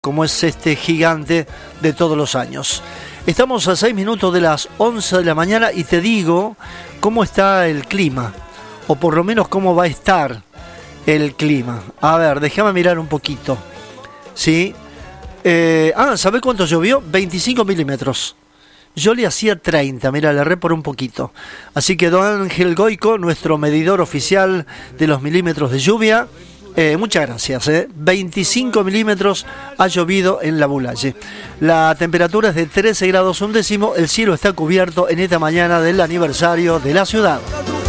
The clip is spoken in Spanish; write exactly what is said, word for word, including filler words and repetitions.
como es este gigante de todos los años. Estamos a seis minutos de las once de la mañana y te digo cómo está el clima, o por lo menos cómo va a estar el clima. A ver, déjame mirar un poquito. ¿Sí? Eh, ah, ¿sabés cuánto llovió? veinticinco milímetros. Yo le hacía treinta, mira, le erré por un poquito. Así que don Ángel Goico, nuestro medidor oficial de los milímetros de lluvia, Eh, muchas gracias. Eh. veinticinco milímetros ha llovido en La Bulaye. La temperatura es de trece grados un décimo. El cielo está cubierto en esta mañana del aniversario de la ciudad.